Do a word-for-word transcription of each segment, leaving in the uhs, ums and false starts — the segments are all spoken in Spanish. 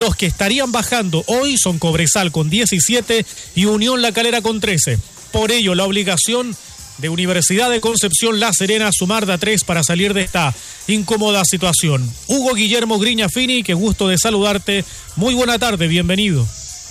Los que estarían bajando hoy son Cobresal con diecisiete y Unión La Calera con trece. Por ello, la obligación de Universidad de Concepción La Serena sumar de a tres para salir de esta incómoda situación. Hugo Guillermo Griña Fini, qué gusto de saludarte. Muy buena tarde, bienvenido.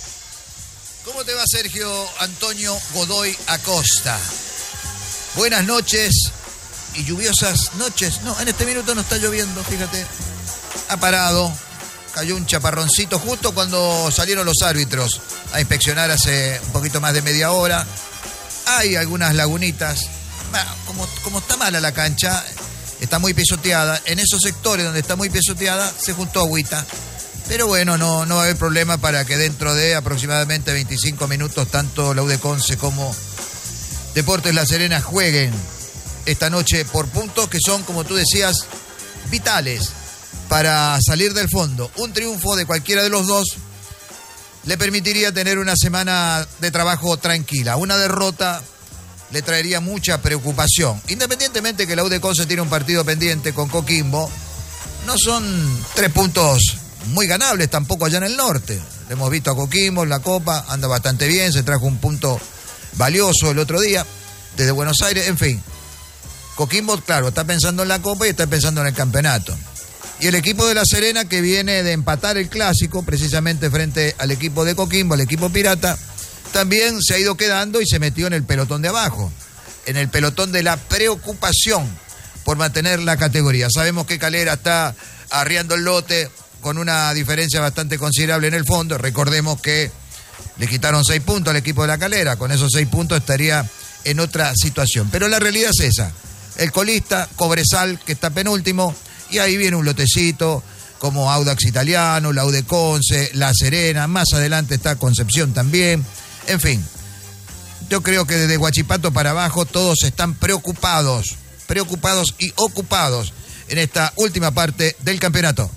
¿Cómo te va, Sergio Antonio Godoy Acosta? Buenas noches y lluviosas noches. No, en este minuto no está lloviendo, fíjate. Ha parado, cayó un chaparroncito justo cuando salieron los árbitros a inspeccionar hace un poquito más de media hora. Hay algunas lagunitas. Como, como está mala la cancha, está muy pisoteada. En esos sectores donde está muy pisoteada se juntó agüita. Pero bueno, no, no va a haber problema para que dentro de aproximadamente veinticinco minutos tanto la U de Conce como Deportes La Serena jueguen esta noche por puntos que son, como tú decías, vitales para salir del fondo. Un triunfo de cualquiera de los dos le permitiría tener una semana de trabajo tranquila. Una derrota le traería mucha preocupación. Independientemente que la U de Conce tiene un partido pendiente con Coquimbo, no son tres puntos muy ganables tampoco allá en el norte. Le hemos visto a Coquimbo en la Copa, anda bastante bien, se trajo un punto valioso el otro día desde Buenos Aires, en fin. Coquimbo, claro, está pensando en la Copa y está pensando en el campeonato. Y el equipo de La Serena, que viene de empatar el clásico precisamente frente al equipo de Coquimbo, al equipo pirata, también se ha ido quedando y se metió en el pelotón de abajo, en el pelotón de la preocupación por mantener la categoría. Sabemos que Calera está arriando el lote con una diferencia bastante considerable en el fondo. Recordemos que le quitaron seis puntos al equipo de La Calera. Con esos seis puntos estaría en otra situación. Pero la realidad es esa. El colista, Cobresal, que está penúltimo, y ahí viene un lotecito como Audax Italiano, la U de Conce, La Serena, más adelante está Concepción también. En fin, yo creo que desde Huachipato para abajo todos están preocupados, preocupados y ocupados en esta última parte del campeonato.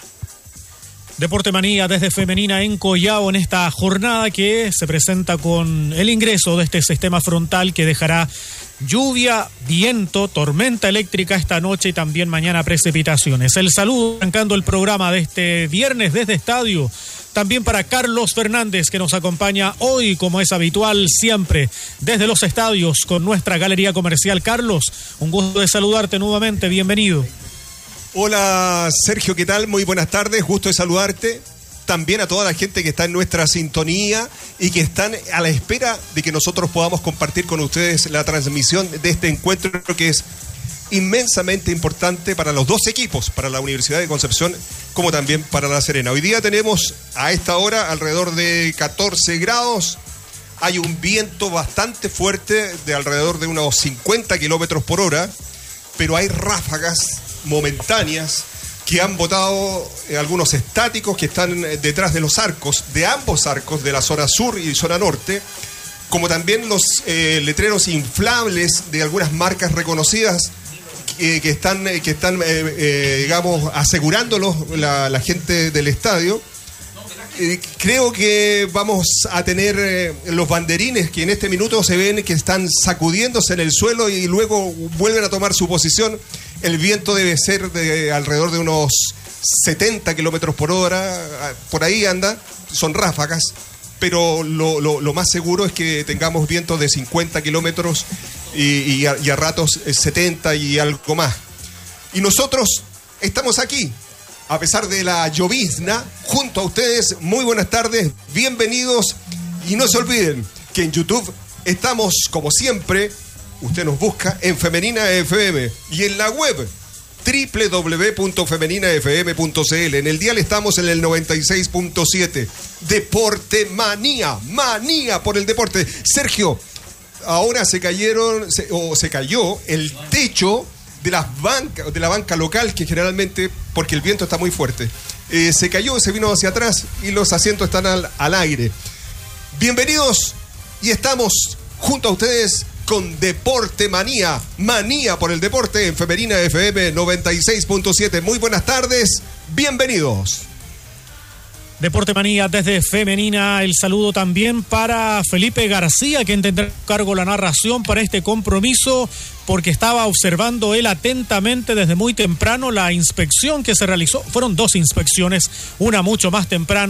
Deporte Manía desde Femenina en Collao en esta jornada que se presenta con el ingreso de este sistema frontal que dejará lluvia, viento, tormenta eléctrica esta noche y también mañana precipitaciones. El saludo arrancando el programa de este viernes desde Estadio. También para Carlos Fernández, que nos acompaña hoy, como es habitual, siempre desde los estadios con nuestra galería comercial. Carlos, un gusto de saludarte nuevamente, bienvenido. Hola Sergio, ¿qué tal? Muy buenas tardes, gusto de saludarte. También a toda la gente que está en nuestra sintonía y que están a la espera de que nosotros podamos compartir con ustedes la transmisión de este encuentro que es inmensamente importante para los dos equipos, para la Universidad de Concepción como también para La Serena. Hoy día tenemos a esta hora alrededor de catorce grados, hay un viento bastante fuerte de alrededor de unos cincuenta kilómetros por hora, pero hay ráfagas momentáneas que han botado eh, algunos estáticos que están detrás de los arcos, de ambos arcos, de la zona sur y zona norte, como también los eh, letreros inflables de algunas marcas reconocidas eh, que están, eh, que están eh, eh, digamos, asegurándolos la, la gente del estadio. Eh, creo que vamos a tener eh, los banderines que en este minuto se ven que están sacudiéndose en el suelo y luego vuelven a tomar su posición. El viento debe ser de alrededor de unos setenta kilómetros por hora, por ahí anda, son ráfagas, pero lo, lo, lo más seguro es que tengamos vientos de cincuenta kilómetros y, y, a, y a ratos setenta y algo más. Y nosotros estamos aquí, a pesar de la llovizna, junto a ustedes. Muy buenas tardes, bienvenidos, y no se olviden que en YouTube estamos, como siempre, usted nos busca en Femenina F M y en la web doble u doble u doble u punto femenina f m punto c l. En el dial estamos en el noventa y seis punto siete. Deporte Manía, manía por el deporte. Sergio, ahora se cayeron, se, o se cayó el techo de las bancas, de la banca local, que generalmente, porque el viento está muy fuerte, eh, se cayó, se vino hacia atrás y los asientos están al, al aire. Bienvenidos y estamos junto a ustedes con Deporte Manía, manía por el deporte en Femenina F M noventa y seis punto siete. Muy buenas tardes, bienvenidos. Deporte Manía desde Femenina, el saludo también para Felipe García, quien tendrá a cargo la narración para este compromiso, porque estaba observando él atentamente desde muy temprano la inspección que se realizó. Fueron dos inspecciones, una mucho más temprano.